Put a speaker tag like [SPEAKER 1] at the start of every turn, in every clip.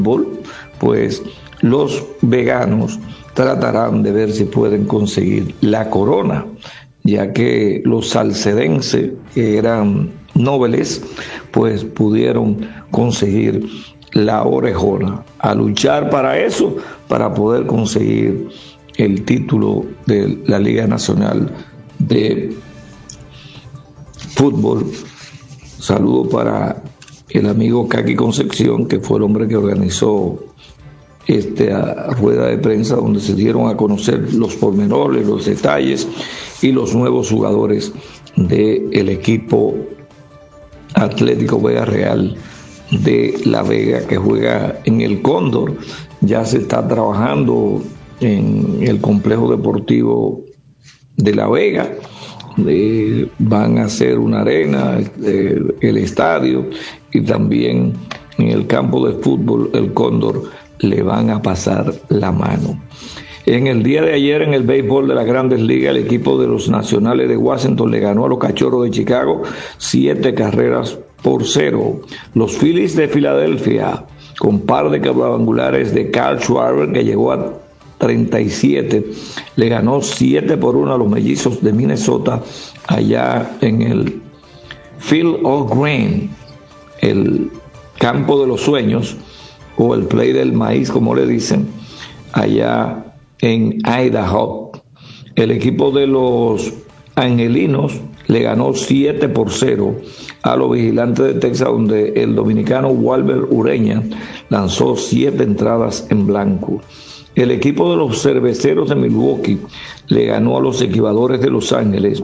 [SPEAKER 1] pues los veganos tratarán de ver si pueden conseguir la corona, ya que los salcedenses, que eran nobles, pues pudieron conseguir la orejona, a luchar para eso, para poder conseguir el título de la Liga Nacional de Fútbol. Saludo para el amigo Kaki Concepción, que fue el hombre que organizó esta rueda de prensa donde se dieron a conocer los pormenores, los detalles y los nuevos jugadores del equipo Atlético Vega Real de La Vega, que juega en el Cóndor. Ya se está trabajando en el complejo deportivo de La Vega. Van a hacer una arena, el estadio, y también en el campo de fútbol, el Cóndor, le van a pasar la mano. En el día de ayer, en el béisbol de las Grandes Ligas, el equipo de los Nacionales de Washington le ganó a los Cachorros de Chicago 7-0. Los Phillies de Filadelfia, con par de cuadrangulares de Carl Schwarber, que llegó a 37, le ganó 7-1 a los Mellizos de Minnesota allá en el Field of Grain, el campo de los sueños, o el play del maíz, como le dicen, allá en Idaho. El equipo de los Angelinos le ganó 7-0 a los Vigilantes de Texas, donde el dominicano Walber Ureña lanzó 7 entradas en blanco. El equipo de los Cerveceros de Milwaukee le ganó a los Esquivadores de Los Ángeles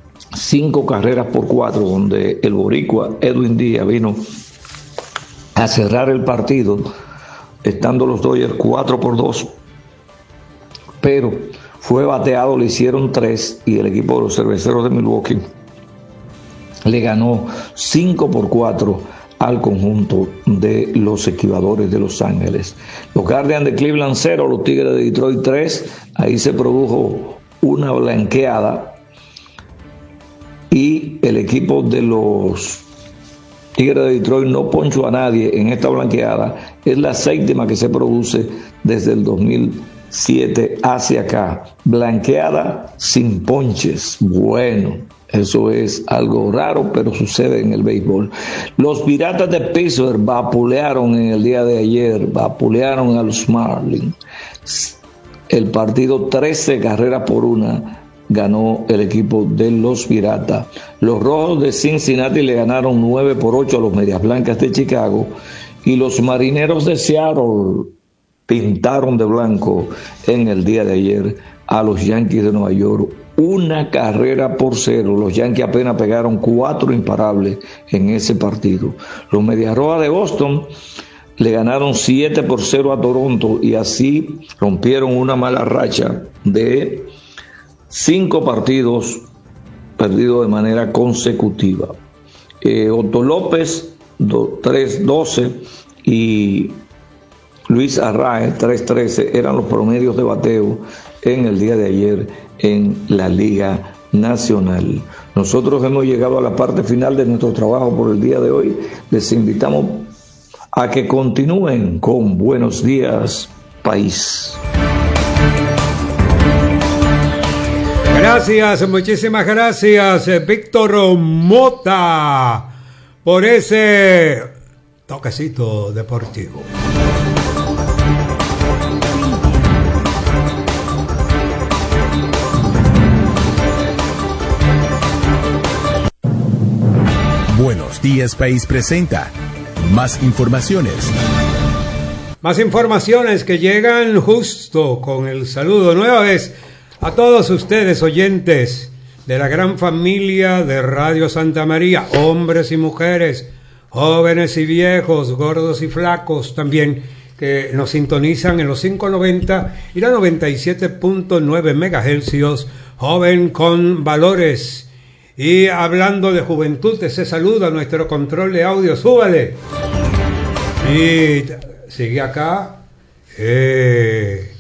[SPEAKER 1] 5-4, donde el boricua Edwin Díaz vino a cerrar el partido, estando los Dodgers 4-2, pero fue bateado, le hicieron 3, y el equipo de los Cerveceros de Milwaukee le ganó 5-4 al conjunto de los Esquivadores de Los Ángeles. Los Guardians de Cleveland 0, los Tigres de Detroit 3, ahí se produjo una blanqueada, y el equipo de los Tigres de Detroit no ponchó a nadie en esta blanqueada. Es la 7ª que se produce desde el 2007 hacia acá. Blanqueada sin ponches. Bueno, eso es algo raro, pero sucede en el béisbol. Los Piratas de Pittsburgh vapulearon en el día de ayer, vapulearon a los Marlins. El partido 13-1 ganó el equipo de los Piratas. Los Rojos de Cincinnati le ganaron 9-8 a los Medias Blancas de Chicago, y los Marineros de Seattle pintaron de blanco en el día de ayer a los Yankees de Nueva York 1-0. Los Yankees apenas pegaron 4 imparables en ese partido. Los Medias Rojas de Boston le ganaron 7-0 a Toronto, y así rompieron una mala racha de 5 partidos perdidos de manera consecutiva. Otto López 3-12 y Luis Arraez 3-13 eran los promedios de bateo en el día de ayer en la Liga Nacional. Nosotros hemos llegado a la parte final de nuestro trabajo por el día de hoy. Les invitamos a que continúen con Buenos Días, País.
[SPEAKER 2] Gracias, muchísimas gracias, Víctor Mota, por ese toquecito deportivo.
[SPEAKER 3] Buenos Días País presenta más informaciones.
[SPEAKER 2] Más informaciones que llegan justo con el saludo nueva vez a todos ustedes, oyentes de la gran familia de Radio Santa María, hombres y mujeres, jóvenes y viejos, gordos y flacos también, que nos sintonizan en los 590 y la 97.9 megahercios, joven con valores. Y hablando de juventud, ese saludo a nuestro control de audio, súbale. Y sigue acá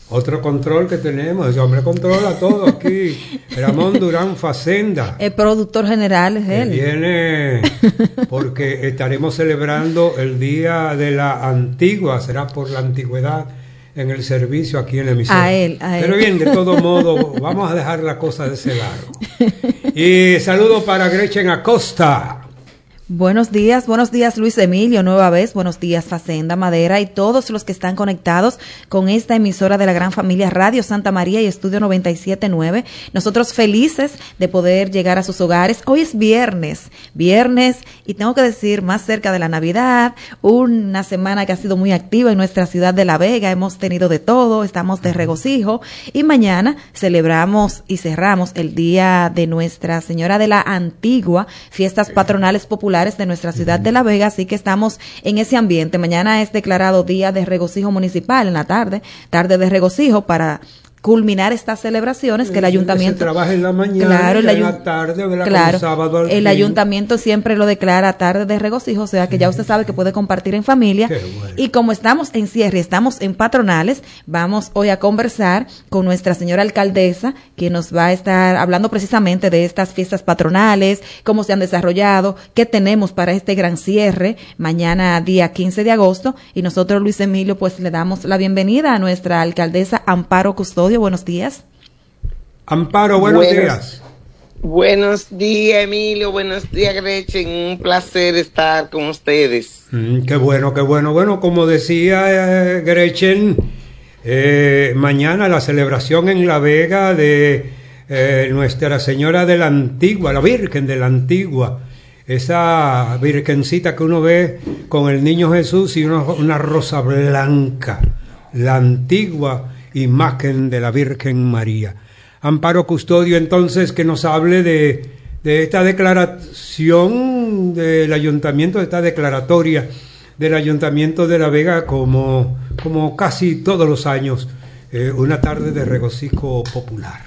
[SPEAKER 2] Otro control que tenemos, ese hombre controla todo aquí. Ramón Durán Facenda.
[SPEAKER 4] El productor general es él.
[SPEAKER 2] Viene porque estaremos celebrando el Día de la Antigua, será por la antigüedad en el servicio aquí en la emisora.
[SPEAKER 4] A él.
[SPEAKER 2] Pero bien, de todo modo, vamos a dejar la cosa de ese lado. Y saludo para Gretchen Acosta.
[SPEAKER 4] Buenos días Luis Emilio, nueva vez, buenos días Facenda, Madera y todos los que están conectados con esta emisora de la gran familia Radio Santa María y Estudio 97.9. Nosotros felices de poder llegar a sus hogares. Hoy es viernes, y tengo que decir, más cerca de la Navidad, una semana que ha sido muy activa en nuestra ciudad de La Vega, hemos tenido de todo, estamos de regocijo y mañana celebramos y cerramos el Día de Nuestra Señora de la Antigua, fiestas patronales populares de nuestra ciudad de La Vega, así que estamos en ese ambiente. Mañana es declarado Día de Regocijo Municipal en la tarde de regocijo para culminar estas celebraciones que el ayuntamiento
[SPEAKER 2] se trabaja en la mañana,
[SPEAKER 4] claro,
[SPEAKER 2] en la tarde,
[SPEAKER 4] claro,
[SPEAKER 2] sábado al
[SPEAKER 4] el ayuntamiento siempre lo declara tarde de regocijo, o sea que ya usted sabe que puede compartir en familia.
[SPEAKER 2] Bueno.
[SPEAKER 4] Y como estamos en cierre, estamos en patronales, vamos hoy a conversar con nuestra señora alcaldesa, que nos va a estar hablando precisamente de estas fiestas patronales, cómo se han desarrollado, qué tenemos para este gran cierre mañana día 15 de agosto, y nosotros, Luis Emilio, pues le damos la bienvenida a nuestra alcaldesa Amparo Custodio. Buenos días.
[SPEAKER 2] Amparo, buenos días.
[SPEAKER 5] Buenos días, Emilio. Buenos días, Gretchen. Un placer estar con ustedes.
[SPEAKER 2] Qué bueno, qué bueno. Bueno, como decía Gretchen, mañana la celebración en La Vega de Nuestra Señora de la Antigua, la Virgen de la Antigua. Esa virgencita que uno ve con el niño Jesús y una rosa blanca. La Antigua imagen de la Virgen María. Amparo Custodio, entonces, que nos hable de esta declaración del ayuntamiento, de esta declaratoria del Ayuntamiento de La Vega como casi todos los años, una tarde de regocijo popular.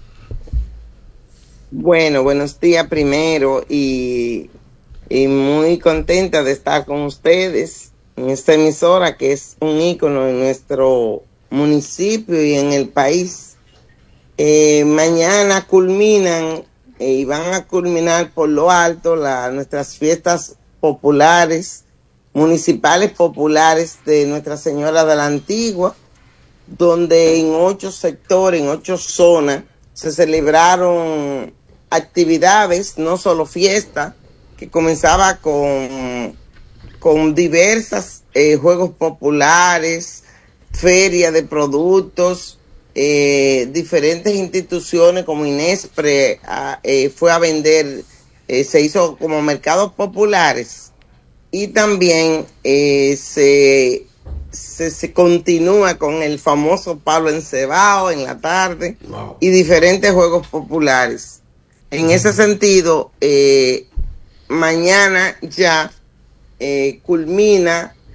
[SPEAKER 5] Bueno, buenos días primero y muy contenta de estar con ustedes en esta emisora que es un ícono en nuestro municipio y en el país. Mañana culminan y van a culminar por lo alto nuestras fiestas populares, municipales populares de Nuestra Señora de la Antigua, donde en 8 sectores, en 8 zonas, se celebraron actividades, no solo fiestas, que comenzaba con diversas juegos populares, feria de productos, diferentes instituciones como Inespre fue a vender, se hizo como mercados populares y también se continúa con el famoso palo encebado en la tarde. Wow. Y diferentes juegos populares. En ese sentido, mañana ya culmina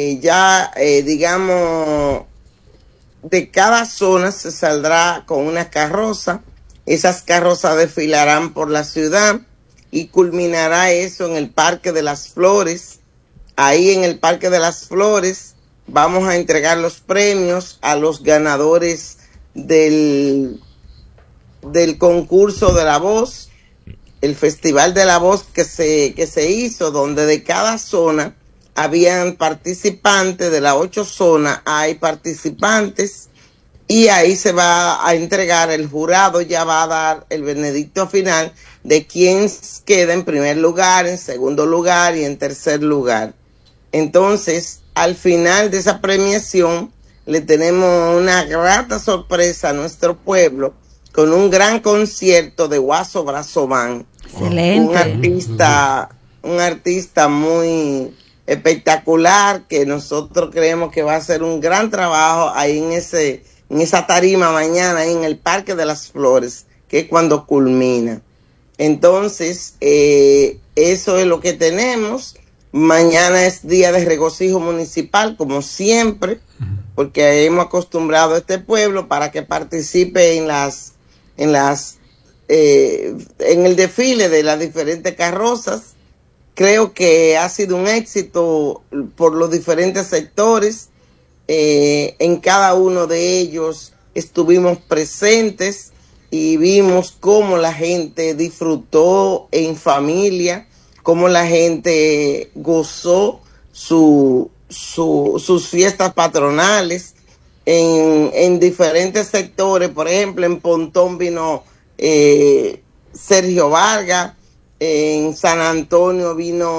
[SPEAKER 5] digamos, de cada zona se saldrá con una carroza. Esas carrozas desfilarán por la ciudad y culminará eso en el Parque de las Flores. Ahí en el Parque de las Flores vamos a entregar los premios a los ganadores del concurso de la voz, el Festival de la Voz que se hizo, donde de cada zona habían participantes, de las 8 zonas hay participantes, y ahí se va a entregar, el jurado ya va a dar el veredicto final de quién queda en primer lugar, en segundo lugar y en tercer lugar. Entonces, al final de esa premiación, le tenemos una grata sorpresa a nuestro pueblo con un gran concierto de Guaso Brazo Band.
[SPEAKER 4] Excelente.
[SPEAKER 5] Un artista muy espectacular, que nosotros creemos que va a hacer un gran trabajo ahí en esa tarima mañana, ahí en el Parque de las Flores, que es cuando culmina. Entonces, eso es lo que tenemos. Mañana es día de regocijo municipal, como siempre, porque hemos acostumbrado a este pueblo para que participe en el desfile de las diferentes carrozas. Creo que ha sido un éxito por los diferentes sectores. En cada uno de ellos estuvimos presentes y vimos cómo la gente disfrutó en familia, cómo la gente gozó sus fiestas patronales en diferentes sectores. Por ejemplo, en Pontón vino Sergio Vargas, en San Antonio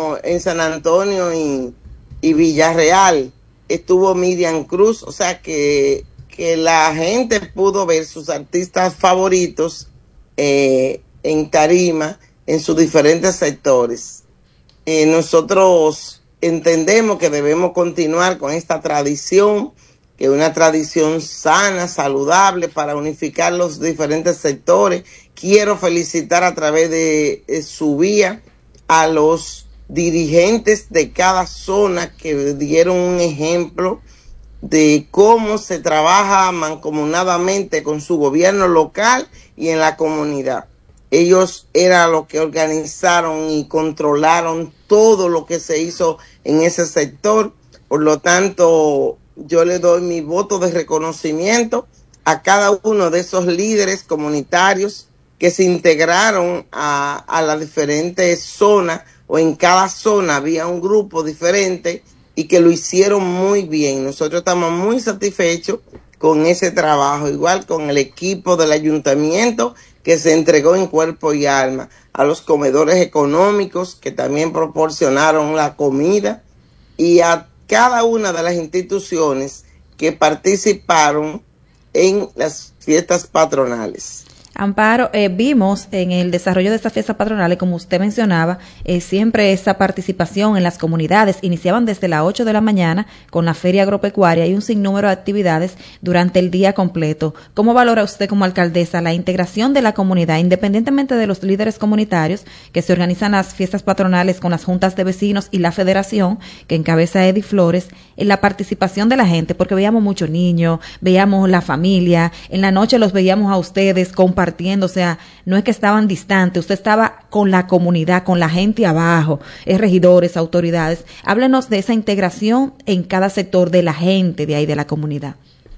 [SPEAKER 5] y Villarreal estuvo Miriam Cruz, o sea que la gente pudo ver sus artistas favoritos en tarima, en sus diferentes sectores. Nosotros entendemos que debemos continuar con esta tradición, que es una tradición sana, saludable, para unificar los diferentes sectores. Quiero felicitar a través de su vía a los dirigentes de cada zona que dieron un ejemplo de cómo se trabaja mancomunadamente con su gobierno local y en la comunidad. Ellos eran los que organizaron y controlaron todo lo que se hizo en ese sector. Por lo tanto, yo le doy mi voto de reconocimiento a cada uno de esos líderes comunitarios que se integraron a las diferentes zonas, o en cada zona había un grupo diferente y que lo hicieron muy bien. Nosotros estamos muy satisfechos con ese trabajo, igual con el equipo del ayuntamiento que se entregó en cuerpo y alma, a los comedores económicos que también proporcionaron la comida, y a cada una de las instituciones que participaron en las fiestas patronales.
[SPEAKER 4] Amparo, vimos en el desarrollo de estas fiestas patronales, como usted mencionaba, siempre esa participación en las comunidades. Iniciaban desde las 8 de la mañana con la feria agropecuaria y un sinnúmero de actividades durante el día completo. ¿Cómo valora usted como alcaldesa la integración de la comunidad, independientemente de los líderes comunitarios que se organizan las fiestas patronales con las juntas de vecinos y la federación que encabeza Eddie Flores, en la participación de la gente? Porque veíamos muchos niños, veíamos la familia, en la noche los veíamos a ustedes compartiendo, o sea, no es que estaban distantes, usted estaba con la comunidad, con la gente abajo, regidores, autoridades. Háblenos de esa integración en cada sector de la gente de ahí, de la comunidad.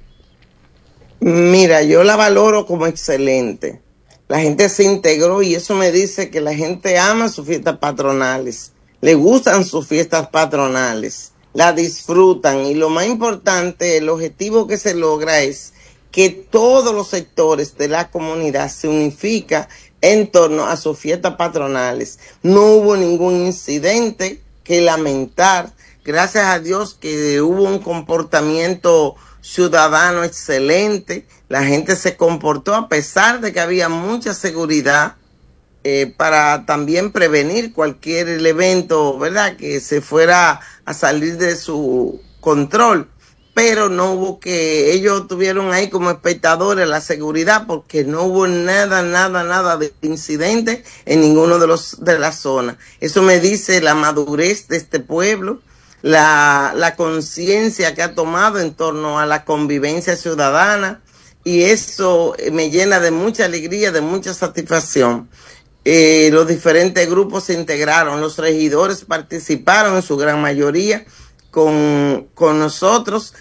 [SPEAKER 5] Mira, yo la valoro como excelente. La gente se integró y eso me dice que la gente ama sus fiestas patronales, le gustan sus fiestas patronales, la disfrutan, y lo más importante, el objetivo que se logra es que todos los sectores de la comunidad se unifican en torno a sus fiestas patronales. No hubo ningún incidente que lamentar. Gracias a Dios que hubo un comportamiento ciudadano excelente. La gente se comportó a pesar de que había mucha seguridad para también prevenir cualquier evento, ¿verdad?, que se fuera a salir de su control. Pero no hubo que, ellos tuvieron ahí como espectadores la seguridad, porque no hubo nada de incidente en ninguno de las zonas. Eso me dice la madurez de este pueblo, la conciencia que ha tomado en torno a la convivencia ciudadana, y eso me llena de mucha alegría, de mucha satisfacción. Los diferentes grupos se integraron, los regidores participaron en su gran mayoría con nosotros,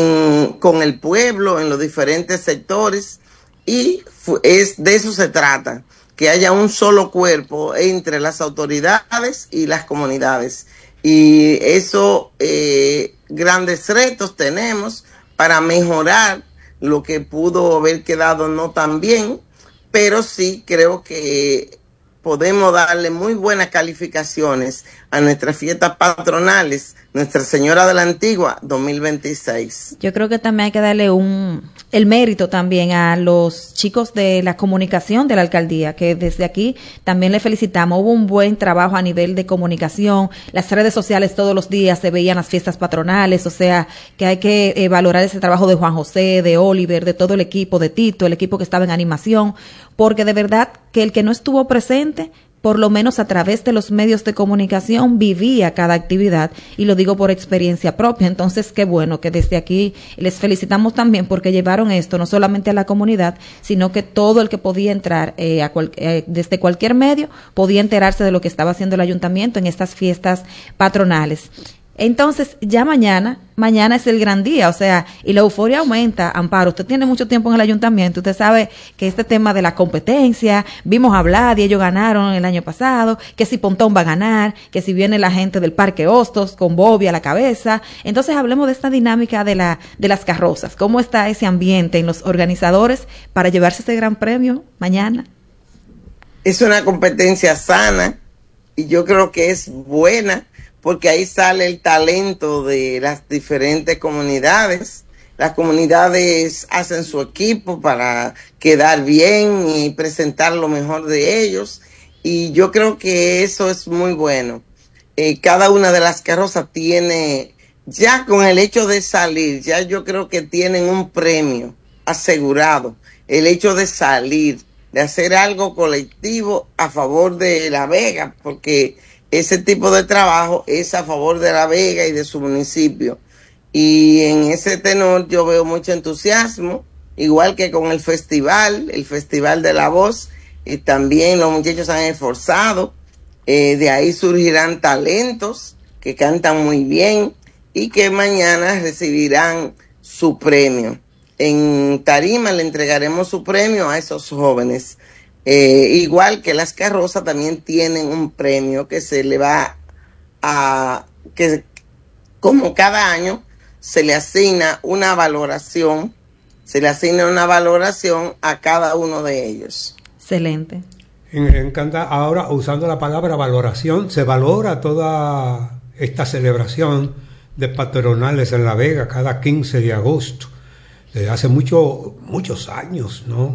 [SPEAKER 5] con el pueblo, en los diferentes sectores, y de eso se trata, que haya un solo cuerpo entre las autoridades y las comunidades. Y eso, grandes retos tenemos para mejorar lo que pudo haber quedado no tan bien, pero sí creo que podemos darle muy buenas calificaciones a nuestras fiestas patronales, Nuestra Señora de la Antigua 2026.
[SPEAKER 4] Yo creo que también hay que darle el mérito también a los chicos de la comunicación de la alcaldía, que desde aquí también le felicitamos. Hubo un buen trabajo a nivel de comunicación, las redes sociales todos los días se veían las fiestas patronales, o sea que hay que valorar ese trabajo de Juan José, de Oliver, de todo el equipo, de Tito, el equipo que estaba en animación, porque de verdad que el que no estuvo presente, por lo menos a través de los medios de comunicación, vivía cada actividad, y lo digo por experiencia propia. Entonces, qué bueno que desde aquí les felicitamos también, porque llevaron esto no solamente a la comunidad, sino que todo el que podía entrar desde cualquier medio podía enterarse de lo que estaba haciendo el ayuntamiento en estas fiestas patronales. Entonces, ya mañana es el gran día, o sea, y la euforia aumenta. Amparo, usted tiene mucho tiempo en el ayuntamiento, usted sabe que este tema de la competencia, vimos hablar y ellos ganaron el año pasado, que si Pontón va a ganar, que si viene la gente del Parque Hostos con Bobby a la cabeza. Entonces, hablemos de esta dinámica de las carrozas. ¿Cómo está ese ambiente en los organizadores para llevarse ese gran premio mañana?
[SPEAKER 5] Es una competencia sana y yo creo que es buena, porque ahí sale el talento de las diferentes comunidades. Las comunidades hacen su equipo para quedar bien y presentar lo mejor de ellos, y yo creo que eso es muy bueno. Cada una de las carrozas tiene, ya con el hecho de salir, ya yo creo que tienen un premio asegurado. El hecho de salir, de hacer algo colectivo a favor de La Vega, porque ese tipo de trabajo es a favor de La Vega y de su municipio. Y en ese tenor yo veo mucho entusiasmo, igual que con el Festival de la Voz, y también los muchachos han esforzado. De ahí surgirán talentos que cantan muy bien y que mañana recibirán su premio. En tarima le entregaremos su premio a esos jóvenes. Igual que las carrozas también tienen un premio que se le va que como cada año se le asigna una valoración a cada uno de ellos.
[SPEAKER 4] Excelente.
[SPEAKER 2] Me encanta. Ahora, usando la palabra valoración, se valora toda esta celebración de patronales en La Vega cada 15 de agosto, desde hace muchos años, ¿no?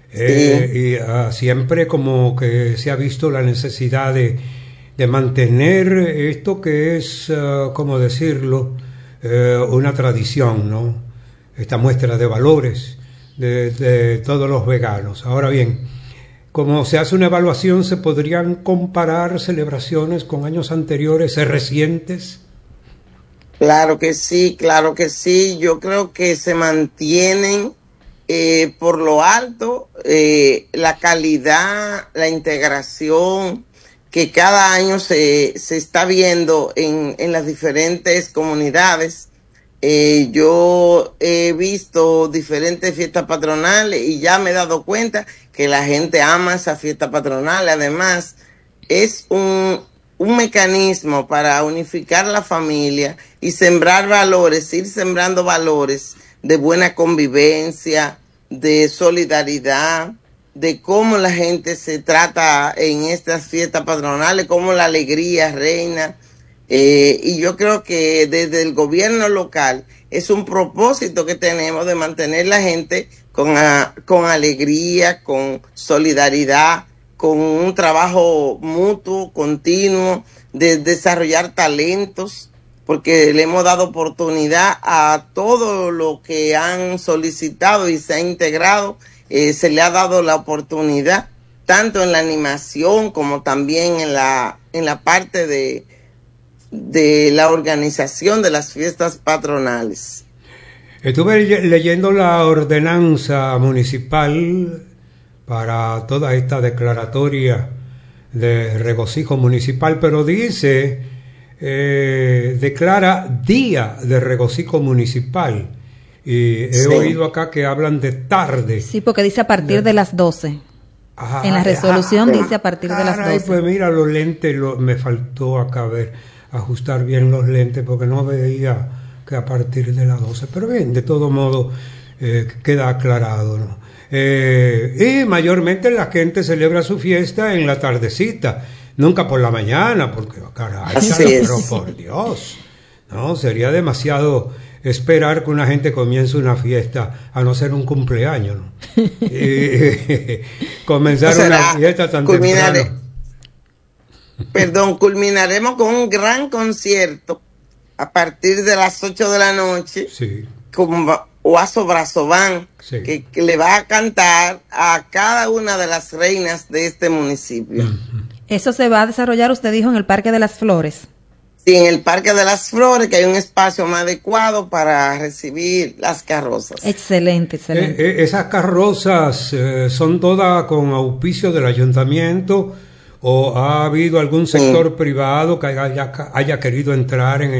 [SPEAKER 2] Y siempre como que se ha visto la necesidad de mantener esto que es, ¿cómo decirlo?, una tradición, ¿no? Esta muestra de valores de todos los veganos. Ahora bien, como se hace una evaluación, ¿se podrían comparar celebraciones con años anteriores, recientes?
[SPEAKER 5] Claro que sí. Yo creo que se mantienen por lo alto la calidad, la integración que cada año se está viendo en las diferentes comunidades. Yo he visto diferentes fiestas patronales y ya me he dado cuenta que la gente ama esa fiesta patronal. Además, es un mecanismo para unificar la familia y sembrar valores, ir sembrando valores de buena convivencia, de solidaridad, de cómo la gente se trata en estas fiestas patronales, cómo la alegría reina. Y yo creo que desde el gobierno local es un propósito que tenemos de mantener la gente con alegría, con solidaridad, con un trabajo mutuo, continuo, de desarrollar talentos, porque le hemos dado oportunidad a todo lo que han solicitado y se ha integrado. Se le ha dado la oportunidad, tanto en la animación como también en la parte de la organización de las fiestas patronales.
[SPEAKER 2] Estuve leyendo la ordenanza municipal para toda esta declaratoria de regocijo municipal, pero dice, declara día de regocijo municipal. Y he oído acá que hablan de tarde.
[SPEAKER 4] Sí, porque dice a partir de las 12. En la resolución dice a partir de las 12.
[SPEAKER 2] Pues mira, los lentes, me faltó acá ajustar bien los lentes porque no veía que a partir de las 12. Pero bien, de todo modo queda aclarado, ¿no? Y mayormente la gente celebra su fiesta en la tardecita, nunca por la mañana, porque caray, pero por Dios, no, sería demasiado esperar que una gente comience una fiesta, a no ser un cumpleaños, ¿no? Comenzar una fiesta tan temprano.
[SPEAKER 5] Culminaremos con un gran concierto a partir de las 8 de la noche,
[SPEAKER 2] sí,
[SPEAKER 5] con Oazo Brazován, sí, que le va a cantar a cada una de las reinas de este municipio.
[SPEAKER 4] Eso se va a desarrollar, usted dijo, en el Parque de las Flores.
[SPEAKER 5] Sí, en el Parque de las Flores, que hay un espacio más adecuado para recibir las carrozas.
[SPEAKER 4] Excelente.
[SPEAKER 2] Esas carrozas son todas con auspicio del ayuntamiento, o ha habido algún sector privado que haya querido entrar en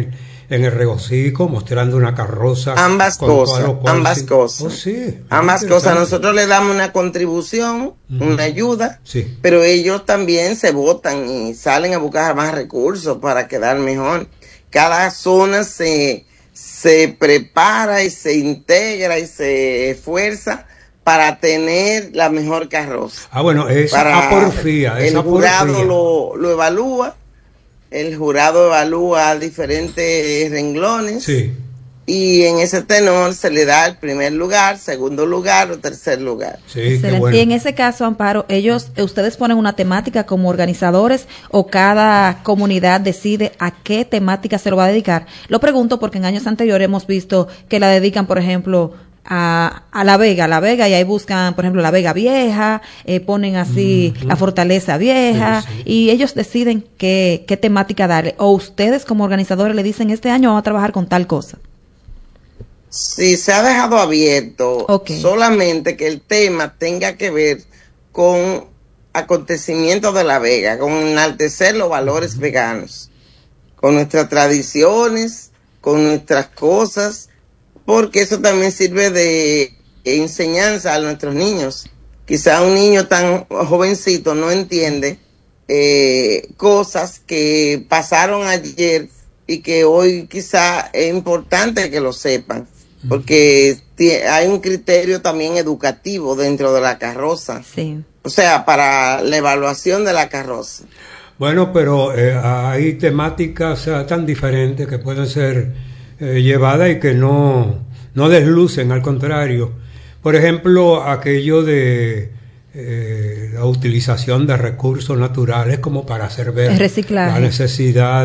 [SPEAKER 2] en el regocijo, mostrando una carroza.
[SPEAKER 5] Ambas cosas.
[SPEAKER 2] Oh, sí,
[SPEAKER 5] ambas cosas. Nosotros le damos una contribución, una ayuda,
[SPEAKER 2] sí.
[SPEAKER 5] Pero ellos también se botan y salen a buscar más recursos para quedar mejor. Cada zona se prepara y se integra y se esfuerza para tener la mejor carroza.
[SPEAKER 2] Bueno, esa porfía.
[SPEAKER 5] El jurado lo evalúa. El jurado evalúa diferentes renglones.
[SPEAKER 2] Sí.
[SPEAKER 5] Y en ese tenor se le da el primer lugar, segundo lugar o tercer lugar.
[SPEAKER 2] Sí, qué bueno.
[SPEAKER 4] Y en ese caso, Amparo, ustedes ponen una temática como organizadores o cada comunidad decide a qué temática se lo va a dedicar. Lo pregunto porque en años anteriores hemos visto que la dedican, por ejemplo, a La Vega, y ahí buscan, por ejemplo, La Vega Vieja, ponen así la Fortaleza Vieja,
[SPEAKER 2] sí.
[SPEAKER 4] Y ellos deciden qué temática darle. O ustedes como organizadores le dicen, este año vamos a trabajar con tal cosa.
[SPEAKER 5] Sí, se ha dejado abierto, solamente que el tema tenga que ver con acontecimientos de La Vega, con enaltecer los valores veganos, con nuestras tradiciones, con nuestras cosas, porque eso también sirve de enseñanza a nuestros niños. Quizá un niño tan jovencito no entiende cosas que pasaron ayer y que hoy quizá es importante que lo sepan, porque hay un criterio también educativo dentro de la carroza.
[SPEAKER 4] Sí.
[SPEAKER 5] O sea, para la evaluación de la carroza.
[SPEAKER 2] Bueno, pero hay temáticas tan diferentes que pueden ser llevadas y que no deslucen, al contrario. Por ejemplo, aquello de la utilización de recursos naturales como para hacer ver la necesidad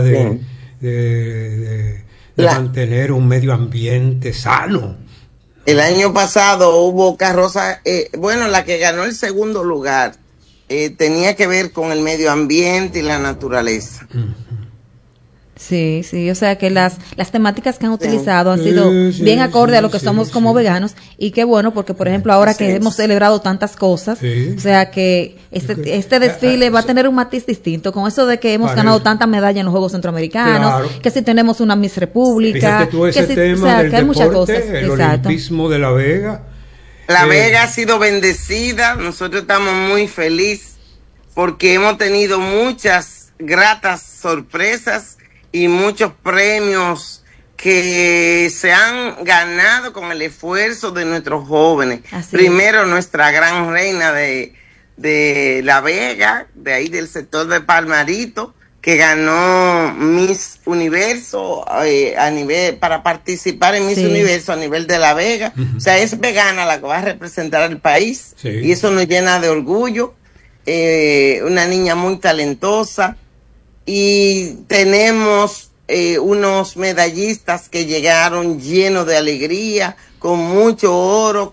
[SPEAKER 2] de mantener un medio ambiente sano.
[SPEAKER 5] El año pasado hubo carroza, la que ganó el segundo lugar tenía que ver con el medio ambiente y la naturaleza.
[SPEAKER 4] Sí, o sea que las temáticas que han utilizado han sido bien acorde a lo que somos como veganos, y qué bueno, porque por ejemplo ahora que hemos celebrado tantas cosas, o sea que este desfile va a tener un matiz distinto, con eso de que hemos ganado tantas medallas en los Juegos Centroamericanos, que si tenemos una Miss República,
[SPEAKER 2] fíjate tú ese tema del
[SPEAKER 4] que hay muchas
[SPEAKER 2] deporte,
[SPEAKER 4] cosas.
[SPEAKER 2] El olimpismo de La Vega.
[SPEAKER 5] La Vega ha sido bendecida, nosotros estamos muy felices porque hemos tenido muchas gratas sorpresas y muchos premios que se han ganado con el esfuerzo de nuestros jóvenes. Primero, nuestra gran reina de La Vega, de ahí del sector de Palmarito, que ganó Miss Universo para participar en Miss Universo a nivel de La Vega. O sea, es vegana la que va a representar al país, y eso nos llena de orgullo. Una niña muy talentosa. Y tenemos unos medallistas que llegaron llenos de alegría, con mucho oro,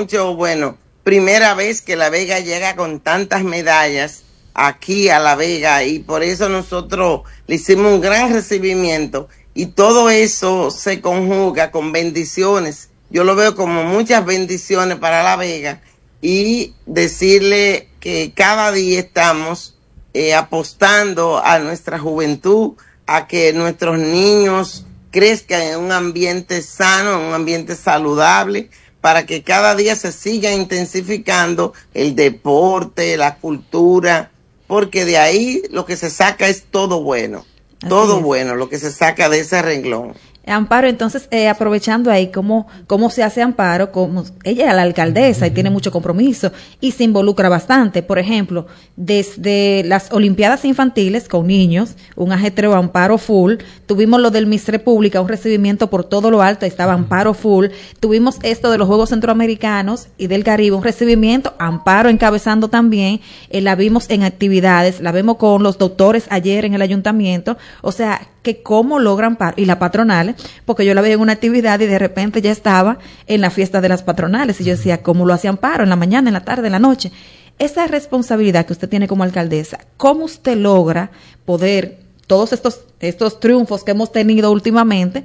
[SPEAKER 5] primera vez que La Vega llega con tantas medallas aquí a La Vega, y por eso nosotros le hicimos un gran recibimiento, y todo eso se conjuga con bendiciones. Yo lo veo como muchas bendiciones para La Vega, y decirle que cada día estamos apostando a nuestra juventud, a que nuestros niños crezcan en un ambiente sano, en un ambiente saludable, para que cada día se siga intensificando el deporte, la cultura, porque de ahí lo que se saca es todo bueno, bueno, lo que se saca de ese renglón.
[SPEAKER 4] Amparo, entonces, aprovechando ahí cómo se hace Amparo, como ella es la alcaldesa y tiene mucho compromiso y se involucra bastante. Por ejemplo, desde las Olimpiadas Infantiles con niños, un ajetreo Amparo full, tuvimos lo del Miss República, un recibimiento por todo lo alto, estaba Amparo full, tuvimos esto de los Juegos Centroamericanos y del Caribe, un recibimiento, Amparo encabezando también, la vimos en actividades, la vemos con los doctores ayer en el ayuntamiento, o sea, que cómo logran y las patronales, porque yo la veía en una actividad y de repente ya estaba en la fiesta de las patronales y yo decía, ¿cómo lo hacían Amparo? En la mañana, en la tarde, en la noche. Esa responsabilidad que usted tiene como alcaldesa, ¿cómo usted logra poder, todos estos triunfos que hemos tenido últimamente,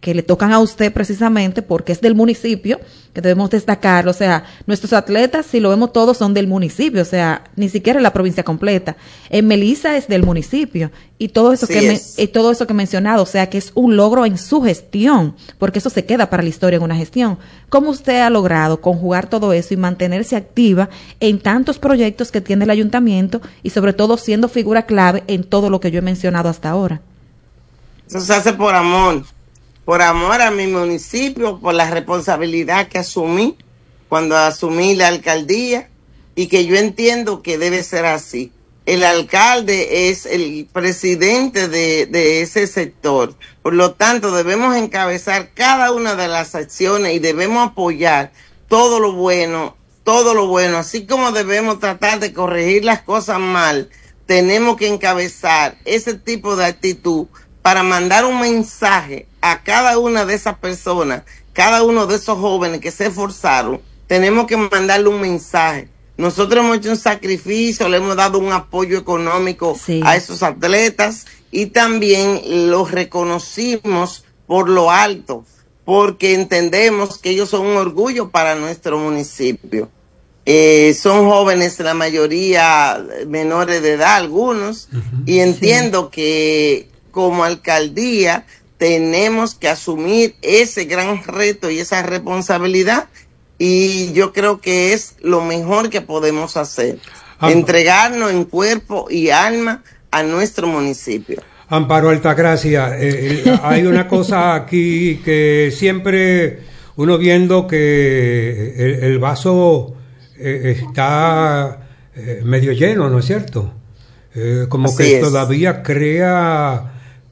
[SPEAKER 4] que le tocan a usted precisamente porque es del municipio, que debemos destacarlo. O sea, nuestros atletas, si lo vemos todos, son del municipio, o sea, ni siquiera es la provincia completa. En Melissa es del municipio y todo eso todo eso que he mencionado, o sea, que es un logro en su gestión, porque eso se queda para la historia en una gestión. ¿Cómo usted ha logrado conjugar todo eso y mantenerse activa en tantos proyectos que tiene el ayuntamiento y sobre todo siendo figura clave en todo lo que yo he mencionado hasta ahora?
[SPEAKER 5] Eso se hace por amor a mi municipio, por la responsabilidad que asumí cuando asumí la alcaldía y que yo entiendo que debe ser así. El alcalde es el presidente de ese sector, por lo tanto debemos encabezar cada una de las acciones y debemos apoyar todo lo bueno, así como debemos tratar de corregir las cosas mal, tenemos que encabezar ese tipo de actitud para mandar un mensaje a cada una de esas personas, cada uno de esos jóvenes que se esforzaron, tenemos que mandarle un mensaje. Nosotros hemos hecho un sacrificio, le hemos dado un apoyo económico a esos atletas y también los reconocimos por lo alto, porque entendemos que ellos son un orgullo para nuestro municipio. Son jóvenes, la mayoría menores de edad, algunos, y entiendo que como alcaldía tenemos que asumir ese gran reto y esa responsabilidad, y yo creo que es lo mejor que podemos hacer, entregarnos en cuerpo y alma a nuestro municipio.
[SPEAKER 2] Amparo Altagracia, hay una cosa aquí que siempre uno viendo que el vaso está medio lleno, ¿no es cierto? Como
[SPEAKER 5] Así
[SPEAKER 2] que
[SPEAKER 5] es.
[SPEAKER 2] todavía crea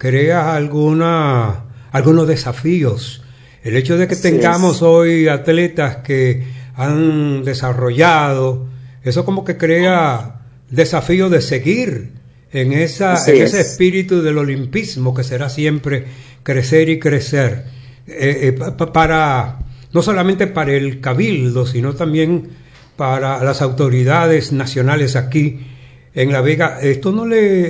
[SPEAKER 2] algunos desafíos. El hecho de que tengamos hoy atletas que han desarrollado, eso como que crea desafío de seguir en ese espíritu del olimpismo que será siempre crecer y crecer. No solamente para el cabildo, sino también para las autoridades nacionales aquí en La Vega. Esto no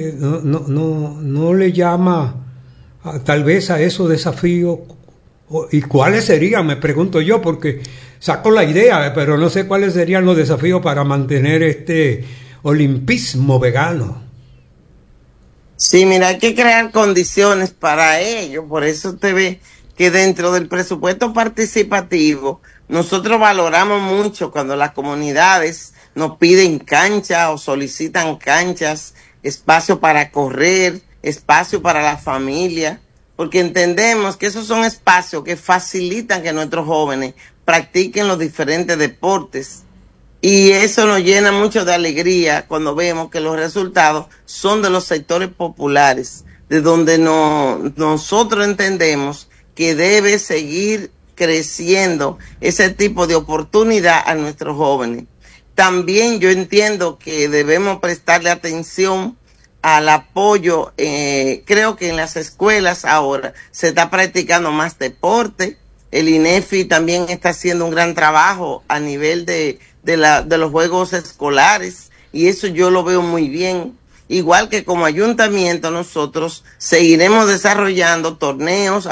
[SPEAKER 2] le llama tal vez a esos desafíos. ¿Y cuáles serían? Me pregunto yo, porque saco la idea, pero no sé cuáles serían los desafíos para mantener este olimpismo vegano.
[SPEAKER 5] Sí, mira, hay que crear condiciones para ello. Por eso usted ve que dentro del presupuesto participativo nosotros valoramos mucho cuando las comunidades nos piden canchas o solicitan canchas, espacio para correr, espacio para la familia, porque entendemos que esos son espacios que facilitan que nuestros jóvenes practiquen los diferentes deportes. Y eso nos llena mucho de alegría cuando vemos que los resultados son de los sectores populares, de donde nosotros entendemos que debe seguir creciendo ese tipo de oportunidad a nuestros jóvenes. También yo entiendo que debemos prestarle atención al apoyo. Creo que en las escuelas ahora se está practicando más deporte. El INEFI también está haciendo un gran trabajo a nivel de los juegos escolares, y eso yo lo veo muy bien. Igual que como ayuntamiento nosotros seguiremos desarrollando torneos,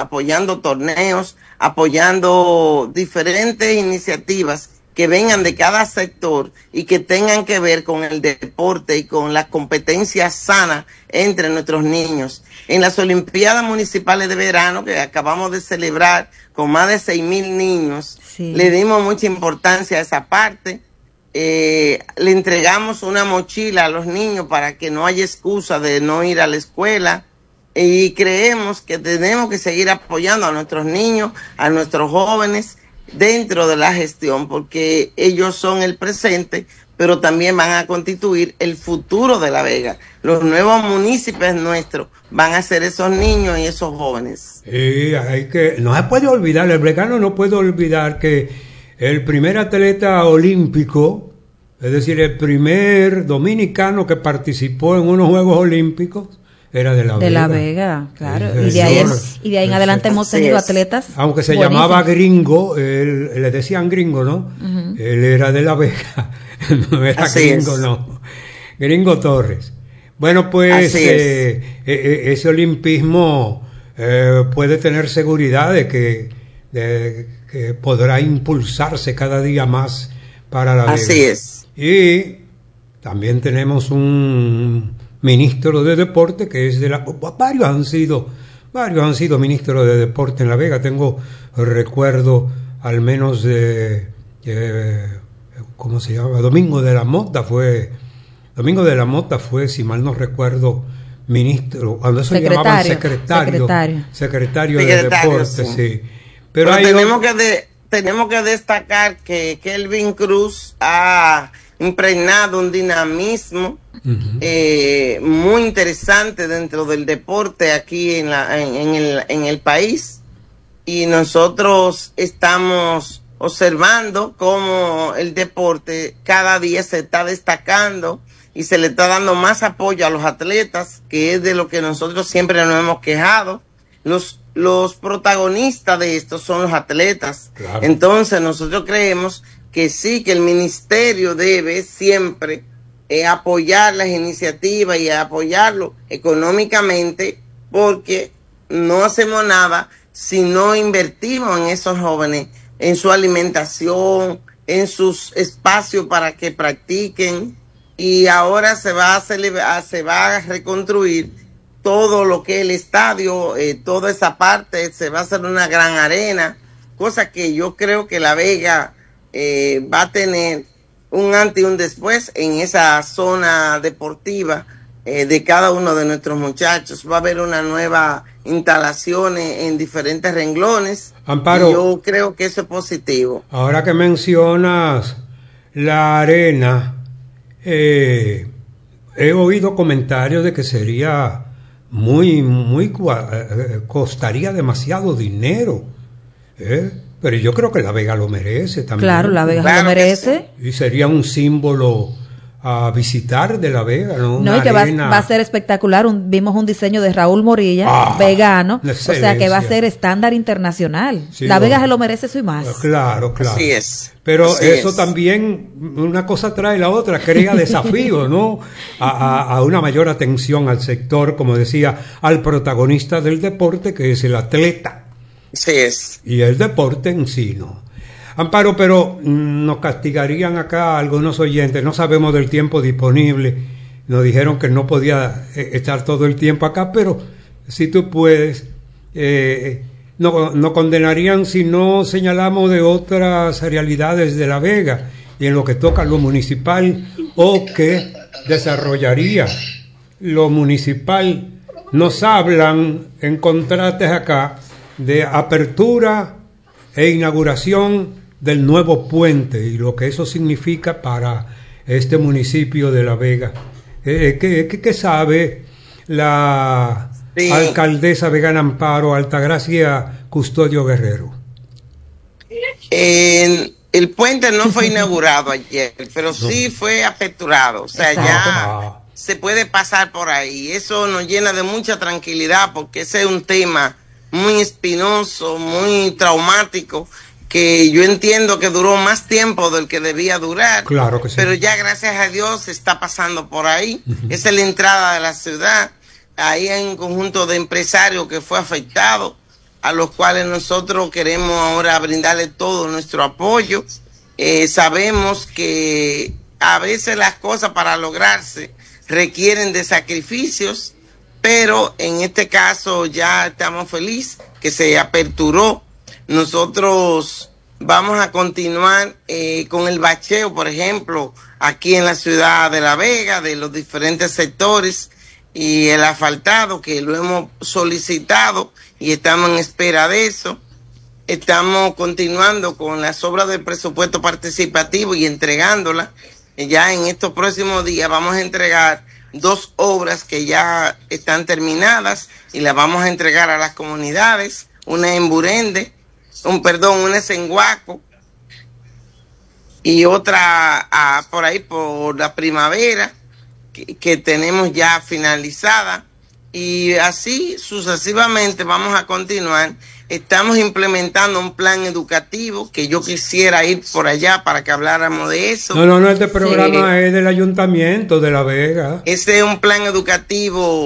[SPEAKER 5] apoyando diferentes iniciativas que vengan de cada sector y que tengan que ver con el deporte y con la competencia sana entre nuestros niños. En las Olimpiadas Municipales de Verano, que acabamos de celebrar con más de 6,000 niños, le dimos mucha importancia a esa parte. Le entregamos una mochila a los niños para que no haya excusa de no ir a la escuela, y creemos que tenemos que seguir apoyando a nuestros niños, a nuestros jóvenes dentro de la gestión, porque ellos son el presente, pero también van a constituir el futuro de La Vega. Los nuevos municipios nuestros van a ser esos niños y esos jóvenes.
[SPEAKER 2] No se puede olvidar, el vegano no puede olvidar que el primer atleta olímpico, es decir, el primer dominicano que participó en unos Juegos Olímpicos, era de La Vega.
[SPEAKER 4] De La Vega, claro. Y de ahí en adelante hemos tenido atletas.
[SPEAKER 2] Aunque se llamaba Gringo, le decían Gringo, ¿no? Uh-huh. Él era de La Vega, no era Gringo, no. Gringo Torres. Bueno, pues ese olimpismo puede tener seguridad de que podrá impulsarse cada día más para La Vega.
[SPEAKER 5] Así es.
[SPEAKER 2] Y también tenemos un ministro de deporte que es varios han sido ministros de deporte en La Vega. Tengo recuerdo al menos de ¿cómo se llama? Domingo de la Mota fue, si mal no recuerdo, ministro, cuando eso le llamaban secretario de deporte, sí. Pero
[SPEAKER 5] tenemos que destacar que Kelvin Cruz ha impregnado un dinamismo muy interesante dentro del deporte aquí en el país, y nosotros estamos observando cómo el deporte cada día se está destacando y se le está dando más apoyo a los atletas, que es de lo que nosotros siempre nos hemos quejado. Los protagonistas de esto son los atletas. Claro. Entonces nosotros creemos que sí, que el ministerio debe siempre apoyar las iniciativas y apoyarlo económicamente, porque no hacemos nada si no invertimos en esos jóvenes, en su alimentación, en sus espacios para que practiquen. Y ahora se va a reconstruir todo lo que es el estadio, toda esa parte, se va a hacer una gran arena, cosa que yo creo que La Vega va a tener un antes y un después en esa zona deportiva de cada uno de nuestros muchachos. Va a haber una nueva instalación en diferentes renglones.
[SPEAKER 2] Amparo,
[SPEAKER 5] y yo creo que eso es positivo.
[SPEAKER 2] Ahora que mencionas la arena, he oído comentarios de que sería costaría demasiado dinero, pero yo creo que La Vega lo merece también.
[SPEAKER 4] Claro, La Vega lo merece.
[SPEAKER 2] Y sería un símbolo a visitar de La Vega, ¿no?
[SPEAKER 4] No, y que va a ser espectacular. Vimos un diseño de Raúl Morilla, vegano, o sea que va a ser estándar internacional. Sí, La Vega se lo merece eso y más.
[SPEAKER 2] Claro.
[SPEAKER 5] Así es.
[SPEAKER 2] Pero
[SPEAKER 5] así
[SPEAKER 2] eso
[SPEAKER 5] es.
[SPEAKER 2] También, una cosa trae la otra, crea desafío, ¿no? A una mayor atención al sector, como decía, al protagonista del deporte, que es el atleta.
[SPEAKER 5] Así es.
[SPEAKER 2] Y el deporte en sí, ¿no? Amparo, pero nos castigarían acá algunos oyentes, no sabemos del tiempo disponible, nos dijeron que no podía estar todo el tiempo acá, pero si tú puedes, no condenarían si no señalamos de otras realidades de La Vega y en lo que toca a lo municipal o que desarrollaría lo municipal. Nos hablan en contrastes acá de apertura e inauguración del nuevo puente y lo que eso significa para este municipio de La Vega. ¿Qué sabe la alcaldesa vegana Amparo Altagracia Custodio Guerrero?
[SPEAKER 5] El puente no fue inaugurado ayer, pero sí fue aperturado, o sea, ya se puede pasar por ahí. Eso nos llena de mucha tranquilidad, porque ese es un tema muy espinoso, muy traumático, que yo entiendo que duró más tiempo del que debía durar.
[SPEAKER 2] Claro que sí.
[SPEAKER 5] Pero ya gracias a Dios se está pasando por ahí. Esa es la entrada de la ciudad. Ahí hay un conjunto de empresarios que fue afectado, a los cuales nosotros queremos ahora brindarle todo nuestro apoyo. Sabemos que a veces las cosas para lograrse requieren de sacrificios, pero en este caso ya estamos felices que se aperturó. Nosotros vamos a continuar con el bacheo, por ejemplo, aquí en la ciudad de La Vega, de los diferentes sectores, y el asfaltado, que lo hemos solicitado y estamos en espera de eso. Estamos continuando con las obras del presupuesto participativo y entregándolas. Ya en estos próximos días vamos a entregar 2 obras que ya están terminadas y las vamos a entregar a las comunidades. Una en Burende, una es en Guaco y otra por ahí por la Primavera, que tenemos ya finalizada, y así sucesivamente vamos a continuar. Estamos implementando un plan educativo que yo quisiera ir por allá para que habláramos de eso.
[SPEAKER 2] No, este programa es del Ayuntamiento de La Vega.
[SPEAKER 5] Ese es un plan educativo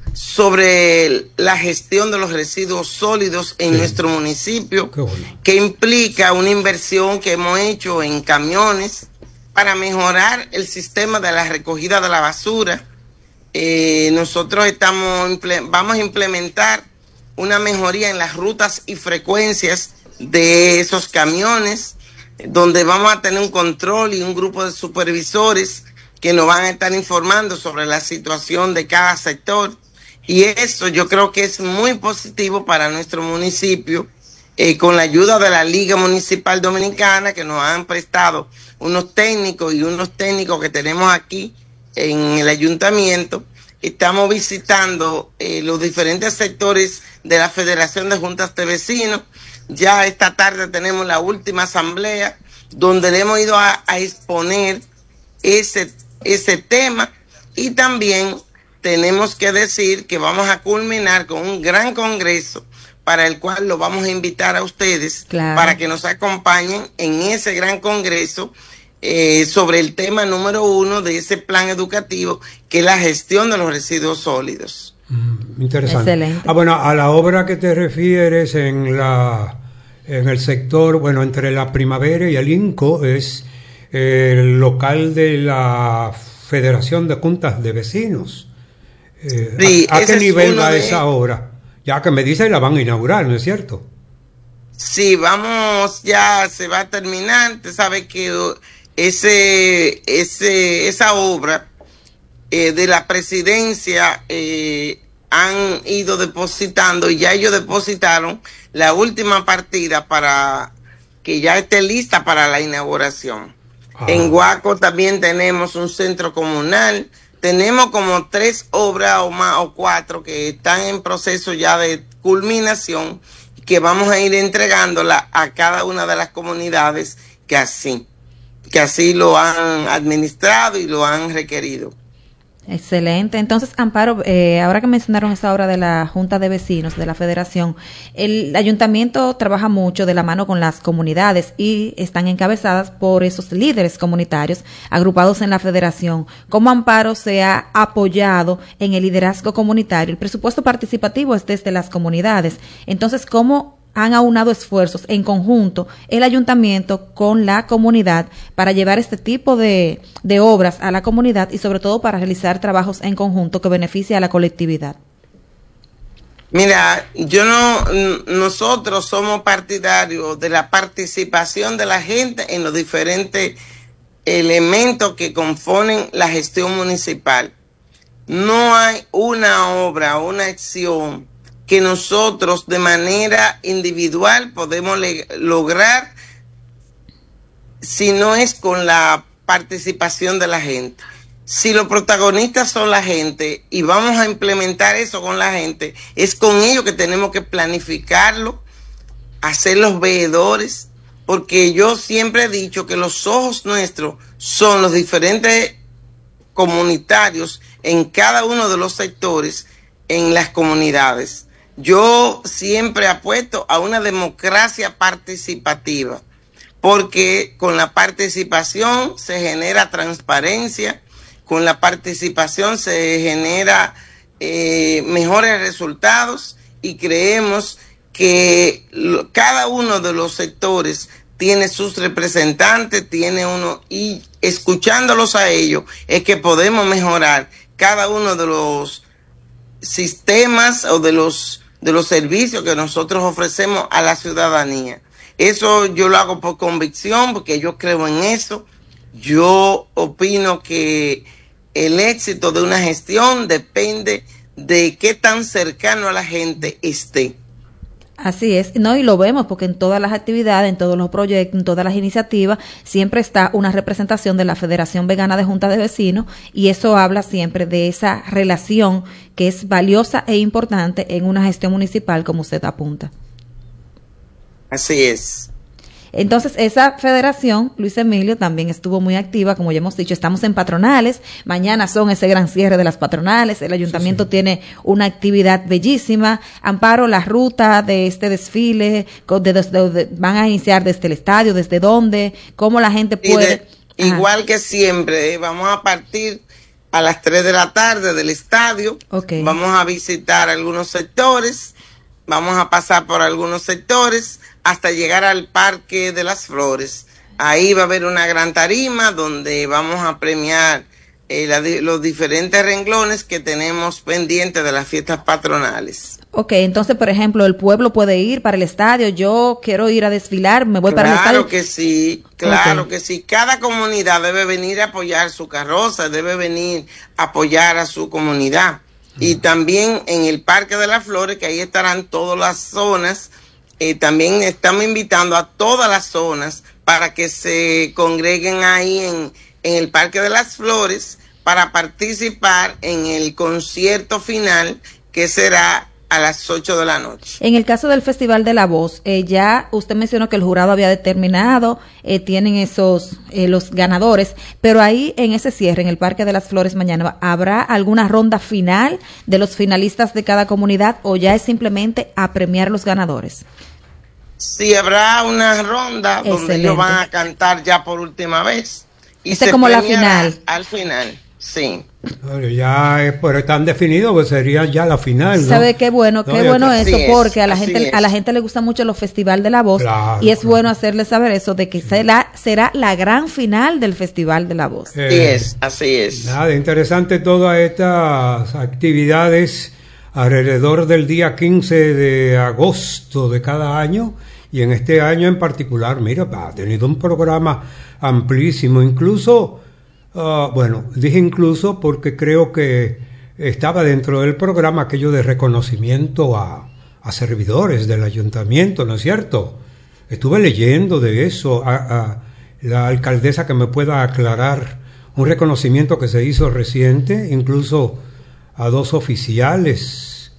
[SPEAKER 5] sobre la gestión de los residuos sólidos en nuestro municipio, que implica una inversión que hemos hecho en camiones para mejorar el sistema de la recogida de la basura. Nosotros vamos a implementar una mejoría en las rutas y frecuencias de esos camiones, donde vamos a tener un control y un grupo de supervisores que nos van a estar informando sobre la situación de cada sector. Y eso yo creo que es muy positivo para nuestro municipio, con la ayuda de la Liga Municipal Dominicana, que nos han prestado unos técnicos que tenemos aquí en el ayuntamiento. Estamos visitando los diferentes sectores de la Federación de Juntas de Vecinos. Ya esta tarde tenemos la última asamblea, donde le hemos ido a exponer ese tema, y también tenemos que decir que vamos a culminar con un gran congreso para el cual lo vamos a invitar a ustedes, claro, para que nos acompañen en ese gran congreso sobre el tema número 1 de ese plan educativo, que es la gestión de los residuos sólidos.
[SPEAKER 2] Interesante. Excelente. Bueno, a la obra que te refieres en el sector, bueno, entre la Primavera y el INCO, es el local de la Federación de Juntas de Vecinos.
[SPEAKER 5] Sí,
[SPEAKER 2] ¿A qué nivel va esa obra? Ya que me dice la van a inaugurar, ¿no es cierto?
[SPEAKER 5] Sí, ya se va a terminar. Usted sabe que esa obra de la presidencia han ido depositando, y ya ellos depositaron la última partida para que ya esté lista para la inauguración. En Guaco también tenemos un centro comunal. Tenemos como 3 obras o más, o 4, que están en proceso ya de culminación, que vamos a ir entregándola a cada una de las comunidades que así lo han administrado y lo han requerido.
[SPEAKER 4] Excelente. Entonces, Amparo, ahora que mencionaron esa obra de la Junta de Vecinos de la Federación, el ayuntamiento trabaja mucho de la mano con las comunidades y están encabezadas por esos líderes comunitarios agrupados en la Federación. ¿Cómo Amparo se ha apoyado en el liderazgo comunitario? El presupuesto participativo es desde las comunidades. Entonces, ¿cómo han aunado esfuerzos en conjunto el ayuntamiento con la comunidad para llevar este tipo de obras a la comunidad y sobre todo para realizar trabajos en conjunto que beneficie a la colectividad?
[SPEAKER 5] Mira, nosotros somos partidarios de la participación de la gente en los diferentes elementos que componen la gestión municipal. No hay una obra o una acción que nosotros de manera individual podemos lograr si no es con la participación de la gente. Si los protagonistas son la gente y vamos a implementar eso con la gente, es con ellos que tenemos que planificarlo, hacer los veedores, porque yo siempre he dicho que los ojos nuestros son los diferentes comunitarios en cada uno de los sectores en las comunidades. Yo siempre apuesto a una democracia participativa, porque con la participación se genera transparencia, con la participación se genera mejores resultados, y creemos que cada uno de los sectores tiene sus representantes, y escuchándolos a ellos es que podemos mejorar cada uno de los sistemas o de los servicios que nosotros ofrecemos a la ciudadanía. Eso yo lo hago por convicción, porque yo creo en eso. Yo opino que el éxito de una gestión depende de qué tan cercano a la gente esté.
[SPEAKER 4] Así es, no, y lo vemos porque en todas las actividades, en todos los proyectos, en todas las iniciativas, siempre está una representación de la Federación Vegana de Juntas de Vecinos, y eso habla siempre de esa relación que es valiosa e importante en una gestión municipal, como usted apunta.
[SPEAKER 5] Así es.
[SPEAKER 4] Entonces, esa federación, Luis Emilio, también estuvo muy activa, como ya hemos dicho, estamos en patronales, mañana son ese gran cierre de las patronales, el ayuntamiento tiene una actividad bellísima. Amparo, la ruta de este desfile, van a iniciar desde el estadio, desde dónde, cómo la gente puede...
[SPEAKER 5] Igual que siempre, vamos a partir a las 3 de la tarde del estadio.
[SPEAKER 4] Okay.
[SPEAKER 5] Vamos a visitar algunos sectores, vamos a pasar por algunos sectores hasta llegar al Parque de las Flores. Ahí va a haber una gran tarima donde vamos a premiar los diferentes renglones que tenemos pendientes de las fiestas patronales.
[SPEAKER 4] Ok, entonces, por ejemplo, el pueblo puede ir para el estadio, yo quiero ir a desfilar, me voy para el estadio.
[SPEAKER 5] Claro que sí. Cada comunidad debe venir a apoyar su carroza, debe venir a apoyar a su comunidad. Y también en el Parque de las Flores, que ahí estarán todas las zonas, también estamos invitando a todas las zonas para que se congreguen ahí en el Parque de las Flores para participar en el concierto final que será a las 8 de la noche.
[SPEAKER 4] En el caso del Festival de la Voz, ya usted mencionó que el jurado había determinado, tienen los ganadores, pero ahí en ese cierre, en el Parque de las Flores mañana, ¿habrá alguna ronda final de los finalistas de cada comunidad o ya es simplemente a premiar los ganadores?
[SPEAKER 5] Sí, habrá una ronda donde ellos van a cantar ya por última vez. Y
[SPEAKER 4] es como la final.
[SPEAKER 5] Al final, sí.
[SPEAKER 2] Ya pero están definidos, pues sería ya la final, ¿no?
[SPEAKER 4] ¿Sabe qué bueno? Qué bueno eso, porque a la gente le gusta mucho los Festival de la Voz,
[SPEAKER 2] claro,
[SPEAKER 4] y es bueno hacerle saber eso de que será la gran final del Festival de la Voz.
[SPEAKER 5] Así es.
[SPEAKER 2] Nada, interesante todas estas actividades alrededor del día 15 de agosto de cada año, y en este año en particular, mira, ha tenido un programa amplísimo, incluso, dije incluso porque creo que estaba dentro del programa aquello de reconocimiento a servidores del ayuntamiento, ¿no es cierto? Estuve leyendo de eso, a la alcaldesa que me pueda aclarar un reconocimiento que se hizo reciente, incluso a 2 oficiales,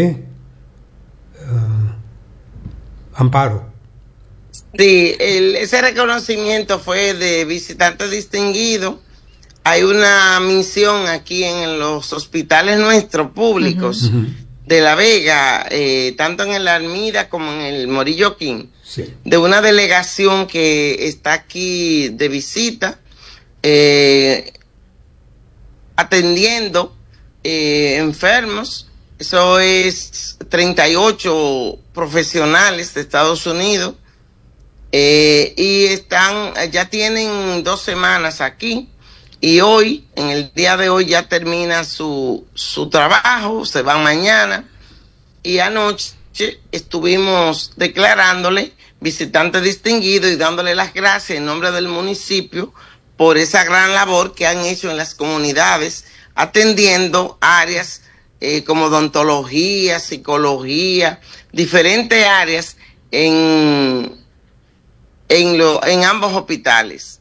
[SPEAKER 2] Amparo.
[SPEAKER 5] Sí, ese reconocimiento fue de visitante distinguido. Hay una misión aquí en los hospitales nuestros públicos de La Vega, tanto en el Armida como en el Morillo King, de una delegación que está aquí de visita, atendiendo enfermos. Eso es 38 profesionales de Estados Unidos, y ya tienen 2 semanas aquí, y hoy, en el día de hoy, ya termina su trabajo, se van mañana, y anoche estuvimos declarándole visitante distinguido y dándole las gracias en nombre del municipio por esa gran labor que han hecho en las comunidades, atendiendo áreas como odontología, psicología, diferentes áreas en ambos hospitales.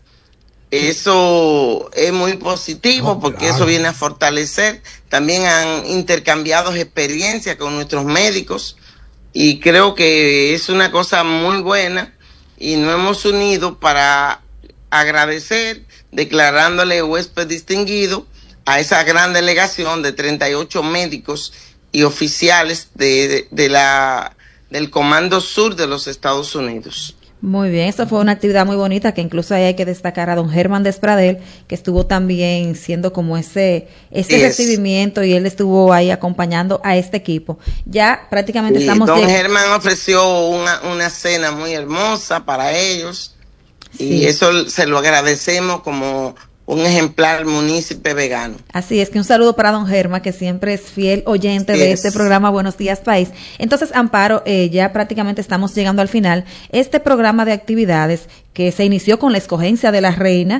[SPEAKER 5] Eso es muy positivo porque eso viene a fortalecer. También han intercambiado experiencias con nuestros médicos y creo que es una cosa muy buena, y nos hemos unido para agradecer, declarándole huésped distinguido a esa gran delegación de 38 médicos y oficiales del Comando Sur de los Estados Unidos.
[SPEAKER 4] Muy bien, eso fue una actividad muy bonita, que incluso ahí hay que destacar a don Germán Despradel, que estuvo también siendo como ese recibimiento, y él estuvo ahí acompañando a este equipo. Ya prácticamente estamos...
[SPEAKER 5] Don Germán ofreció una cena muy hermosa para ellos, y eso se lo agradecemos como un ejemplar munícipe vegano.
[SPEAKER 4] Así es, que un saludo para don Germa, que siempre es fiel oyente de este programa Buenos Días País. Entonces, Amparo, ya prácticamente estamos llegando al final. Este programa de actividades que se inició con la escogencia de la reina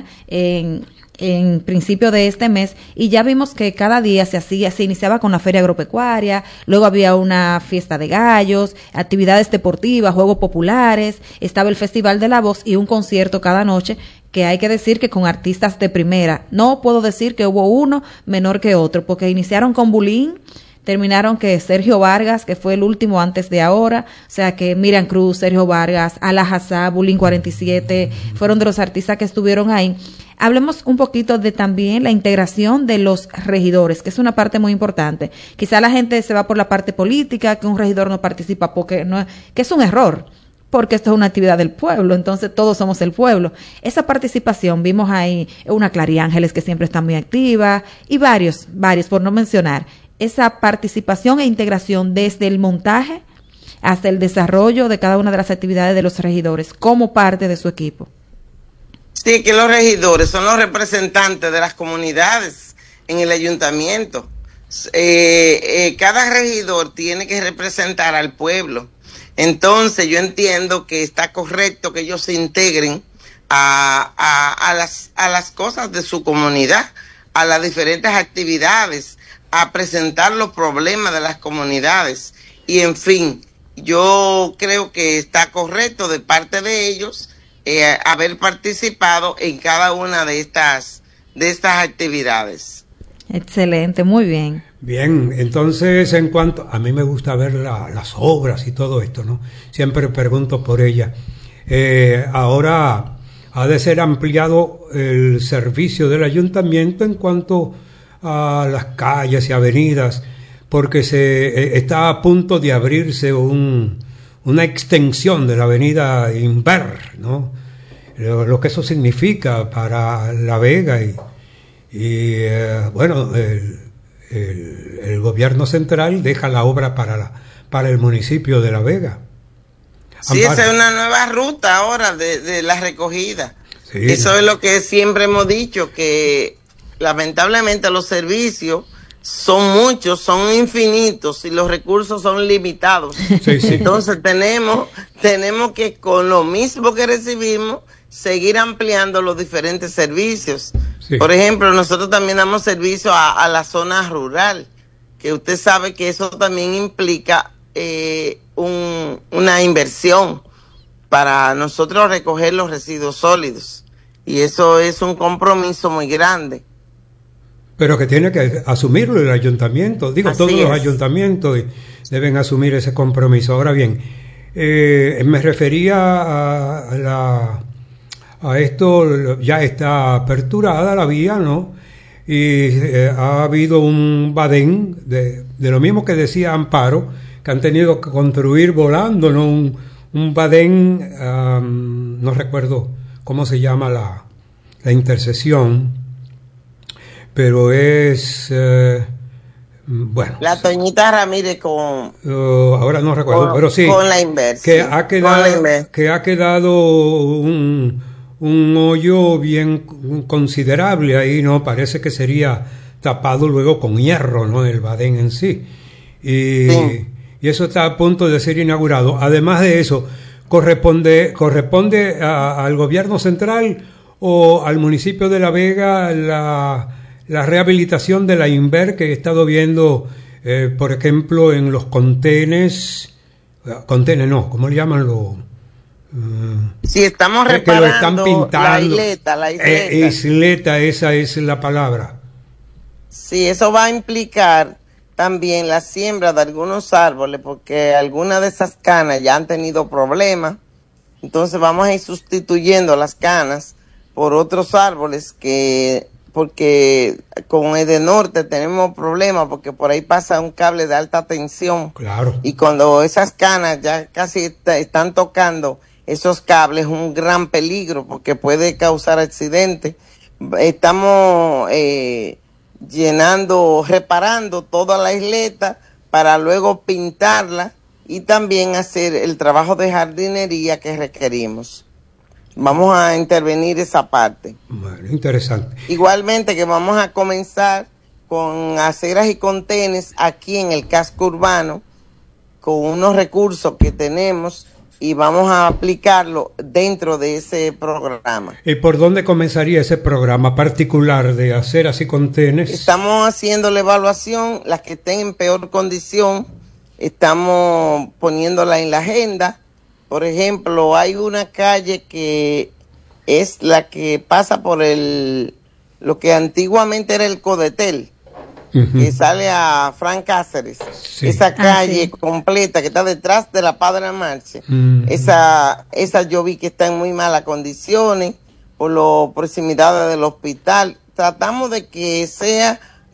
[SPEAKER 4] en principio de este mes, y ya vimos que cada día se iniciaba con la feria agropecuaria, luego había una fiesta de gallos, actividades deportivas, juegos populares, estaba el Festival de la Voz y un concierto cada noche, que hay que decir que con artistas de primera. No puedo decir que hubo uno menor que otro, porque iniciaron con Bulín, terminaron que Sergio Vargas, que fue el último antes de ahora, o sea que Miriam Cruz, Sergio Vargas, Ala Hassá, Bulín 47, fueron de los artistas que estuvieron ahí. Hablemos un poquito de también la integración de los regidores, que es una parte muy importante. Quizá la gente se va por la parte política, que un regidor no participa porque no, que es un error, porque esto es una actividad del pueblo, entonces todos somos el pueblo. Esa participación, vimos ahí una Clary Ángeles que siempre está muy activa, y varios, por no mencionar, esa participación e integración desde el montaje hasta el desarrollo de cada una de las actividades de los regidores como parte de su equipo.
[SPEAKER 5] Sí, que los regidores son los representantes de las comunidades en el ayuntamiento. Cada regidor tiene que representar al pueblo. Entonces yo entiendo que está correcto que ellos se integren a las cosas de su comunidad, a las diferentes actividades, a presentar los problemas de las comunidades. Y en fin, yo creo que está correcto de parte de ellos haber participado en cada una de estas actividades.
[SPEAKER 4] Excelente, muy bien.
[SPEAKER 2] Bien, entonces en cuanto a mí me gusta ver las obras y todo esto, ¿no? Siempre pregunto por ella. Ahora ha de ser ampliado el servicio del ayuntamiento en cuanto a las calles y avenidas, porque está a punto de abrirse una extensión de la avenida Inver, ¿no? Lo que eso significa para La Vega y bueno, el gobierno central deja la obra para el municipio de La Vega.
[SPEAKER 5] Sí, esa es una nueva ruta ahora de la recogida. Sí. Eso es lo que siempre hemos dicho, que lamentablemente los servicios son muchos, son infinitos y los recursos son limitados. Sí, sí. Entonces tenemos que con lo mismo que recibimos seguir ampliando los diferentes servicios. Sí. Por ejemplo, nosotros también damos servicio a la zona rural, que usted sabe que eso también implica una inversión para nosotros recoger los residuos sólidos, y eso es un compromiso muy grande.
[SPEAKER 2] Pero que tiene que asumirlo el ayuntamiento, todos los ayuntamientos deben asumir ese compromiso. Ahora bien, me refería a esto, ya está aperturada la vía, ¿no? Y ha habido un badén de lo mismo que decía Amparo, que han tenido que construir volando, ¿no? Un badén, no recuerdo cómo se llama la intersección, pero es bueno,
[SPEAKER 5] la Toñita Ramírez con
[SPEAKER 2] ahora no recuerdo, pero sí,
[SPEAKER 5] con la Inver,
[SPEAKER 2] que ha quedado un hoyo bien considerable ahí, ¿no? Parece que sería tapado luego con hierro, ¿no? El badén en sí. Y eso está a punto de ser inaugurado. Además de eso, corresponde al gobierno central o al municipio de La Vega la rehabilitación de la Inver, que he estado viendo, por ejemplo, en los contenes, ¿cómo le llaman?
[SPEAKER 5] Sí, estamos reparando
[SPEAKER 2] que lo están pintando.
[SPEAKER 5] La isleta.
[SPEAKER 2] Isleta, esa es la palabra.
[SPEAKER 5] Sí, eso va a implicar también la siembra de algunos árboles, porque algunas de esas canas ya han tenido problemas. Entonces vamos a ir sustituyendo las canas por otros árboles porque con Edenorte tenemos problemas, porque por ahí pasa un cable de alta tensión.
[SPEAKER 2] Claro.
[SPEAKER 5] Y cuando esas canas ya casi están tocando esos cables, es un gran peligro porque puede causar accidentes. Estamos reparando toda la isleta para luego pintarla y también hacer el trabajo de jardinería que requerimos. Vamos a intervenir esa parte.
[SPEAKER 2] Bueno, interesante.
[SPEAKER 5] Igualmente que vamos a comenzar con aceras y contenes aquí en el casco urbano, con unos recursos que tenemos, y vamos a aplicarlo dentro de ese programa.
[SPEAKER 2] ¿Y por dónde comenzaría ese programa particular de aceras y contenes?
[SPEAKER 5] Estamos haciendo la evaluación, las que estén en peor condición, estamos poniéndola en la agenda. Por ejemplo, hay una calle que es la que pasa por lo que antiguamente era el Codetel, que sale a Frank Cáceres. Sí. Esa calle completa que está detrás de la Padre Marche. Esa yo vi que está en muy malas condiciones por las proximidades del hospital. Tratamos de que sea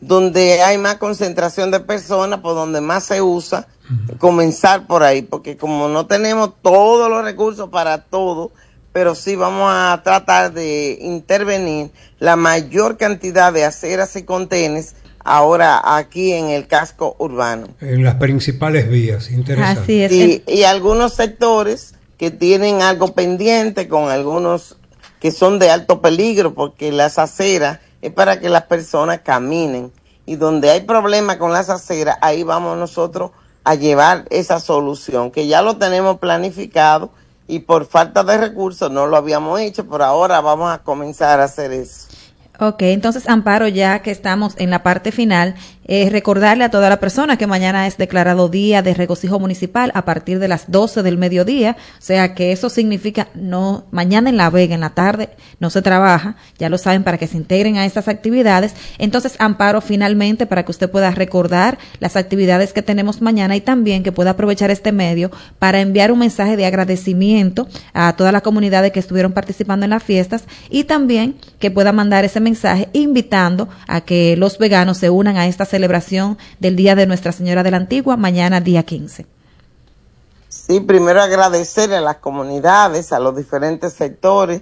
[SPEAKER 5] donde hay más concentración de personas, por donde más se usa, comenzar por ahí, porque como no tenemos todos los recursos para todo, pero sí vamos a tratar de intervenir la mayor cantidad de aceras y contenes ahora aquí en el casco urbano.
[SPEAKER 2] En las principales vías, interesante.
[SPEAKER 4] Así es.
[SPEAKER 5] Y algunos sectores que tienen algo pendiente con algunos que son de alto peligro, porque las aceras es para que las personas caminen. Y donde hay problemas con las aceras, ahí vamos nosotros a llevar esa solución, que ya lo tenemos planificado y por falta de recursos no lo habíamos hecho, pero ahora vamos a comenzar a hacer eso.
[SPEAKER 4] Ok, entonces Amparo, ya que estamos en la parte final, recordarle a toda la persona que mañana es declarado Día de Regocijo Municipal a partir de las 12 del mediodía, o sea que eso significa no mañana en La Vega, en la tarde, no se trabaja, ya lo saben, para que se integren a estas actividades. Entonces, Amparo, finalmente, para que usted pueda recordar las actividades que tenemos mañana y también que pueda aprovechar este medio para enviar un mensaje de agradecimiento a todas las comunidades que estuvieron participando en las fiestas y también que pueda mandar ese mensaje invitando a que los veganos se unan a esta celebración del Día de Nuestra Señora de la Antigua, mañana día 15.
[SPEAKER 5] Sí, primero agradecerle a las comunidades, a los diferentes sectores,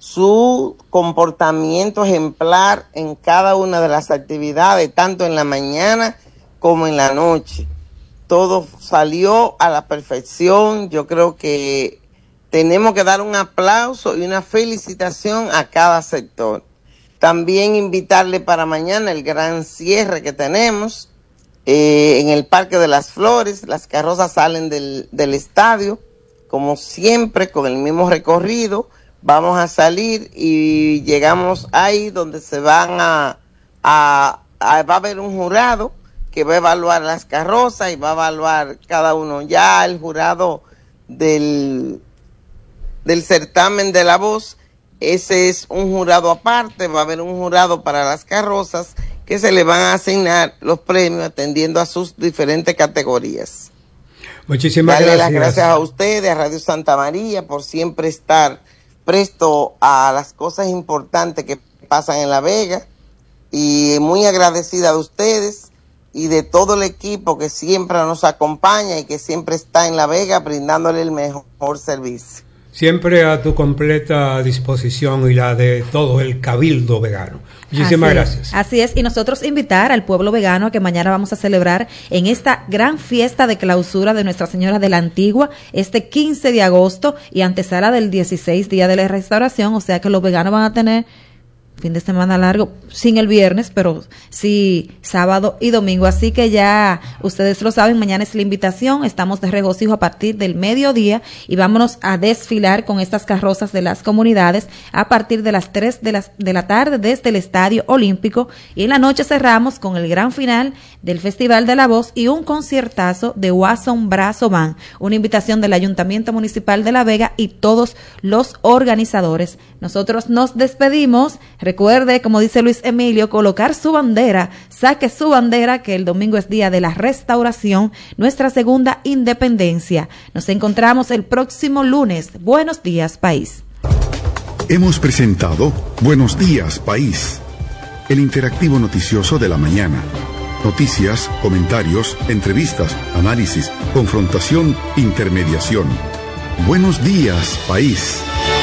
[SPEAKER 5] su comportamiento ejemplar en cada una de las actividades, tanto en la mañana como en la noche. Todo salió a la perfección. Yo creo que tenemos que dar un aplauso y una felicitación a cada sector. También invitarle para mañana el gran cierre que tenemos en el Parque de las Flores. Las carrozas salen del estadio, como siempre, con el mismo recorrido. Vamos a salir y llegamos ahí donde se van va a haber un jurado que va a evaluar las carrozas y va a evaluar cada uno. Ya el jurado del certamen de la voz, ese es un jurado aparte. Va a haber un jurado para las carrozas que se le van a asignar los premios atendiendo a sus diferentes categorías.
[SPEAKER 2] Muchísimas
[SPEAKER 5] gracias.
[SPEAKER 2] Darle las
[SPEAKER 5] gracias a ustedes, a Radio Santa María, por siempre estar presto a las cosas importantes que pasan en La Vega, y muy agradecida de ustedes y de todo el equipo que siempre nos acompaña y que siempre está en La Vega brindándole el mejor servicio.
[SPEAKER 2] Siempre a tu completa disposición y la de todo el cabildo vegano. Muchísimas gracias.
[SPEAKER 4] Así es, y nosotros invitar al pueblo vegano a que mañana vamos a celebrar en esta gran fiesta de clausura de Nuestra Señora de la Antigua, este 15 de agosto y antesala del 16, Día de la Restauración, o sea que los veganos van a tener fin de semana largo, sin el viernes, pero sí sábado y domingo. Así que ya ustedes lo saben, mañana es la invitación, estamos de regocijo a partir del mediodía y vámonos a desfilar con estas carrozas de las comunidades a partir de las 3 de la tarde desde el Estadio Olímpico, y en la noche cerramos con el gran final del Festival de la Voz y un conciertazo de Wasson Brazo Band, una invitación del Ayuntamiento Municipal de La Vega y todos los organizadores. Nosotros nos despedimos. Recuerde, como dice Luis Emilio, colocar su bandera, saque su bandera, que el domingo es Día de la Restauración, nuestra segunda independencia. Nos encontramos el próximo lunes. Buenos días, país.
[SPEAKER 3] Hemos presentado Buenos días, país, el interactivo noticioso de la mañana. Noticias, comentarios, entrevistas, análisis, confrontación, intermediación. Buenos días, país.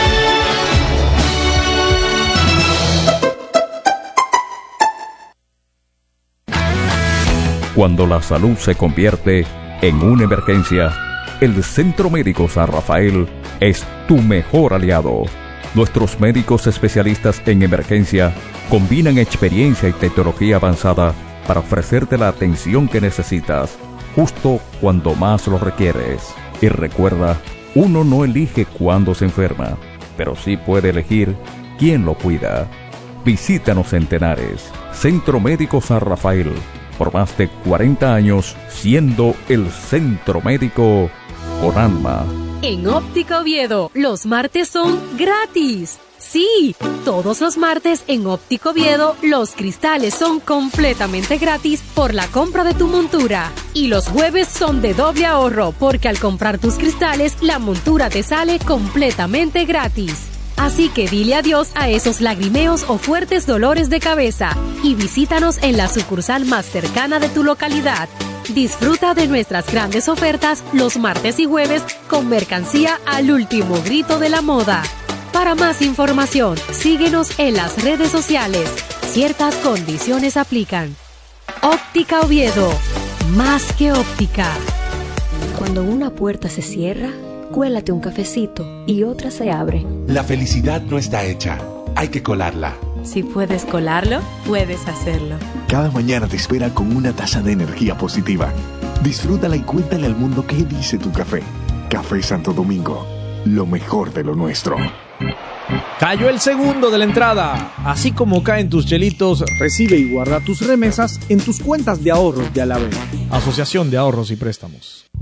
[SPEAKER 6] Cuando la salud se convierte en una emergencia, el Centro Médico San Rafael es tu mejor aliado. Nuestros médicos especialistas en emergencia combinan experiencia y tecnología avanzada para ofrecerte la atención que necesitas, justo cuando más lo requieres. Y recuerda, uno no elige cuándo se enferma, pero sí puede elegir quién lo cuida. Visítanos en Tenares, Centro Médico San Rafael, por más de 40 años siendo el centro médico con alma.
[SPEAKER 7] En Óptica Oviedo, los martes son gratis. Sí, todos los martes en Óptica Oviedo, los cristales son completamente gratis por la compra de tu montura. Y los jueves son de doble ahorro, porque al comprar tus cristales, la montura te sale completamente gratis. Así que dile adiós a esos lagrimeos o fuertes dolores de cabeza y visítanos en la sucursal más cercana de tu localidad. Disfruta de nuestras grandes ofertas los martes y jueves con mercancía al último grito de la moda. Para más información, síguenos en las redes sociales. Ciertas condiciones aplican. Óptica Oviedo, más que óptica.
[SPEAKER 8] Cuando una puerta se cierra, cuélate un cafecito y otra se abre.
[SPEAKER 9] La felicidad no está hecha, hay que colarla.
[SPEAKER 10] Si puedes colarlo, puedes hacerlo.
[SPEAKER 11] Cada mañana te espera con una taza de energía positiva. Disfrútala y cuéntale al mundo qué dice tu café. Café Santo Domingo, lo mejor de lo nuestro.
[SPEAKER 12] Cayó el segundo de la entrada. Así como caen tus chelitos, recibe y guarda tus remesas en tus cuentas de ahorros de Alavés. Asociación de Ahorros y Préstamos.